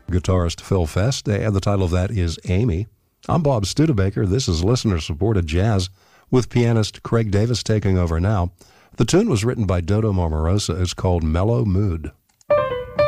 guitarist Phil Fest, and the title of that is Amy. I'm Bob Studebaker. This is listener-supported jazz with pianist Craig Davis taking over now. The tune was written by Dodo Marmarosa. It's called Mellow Mood.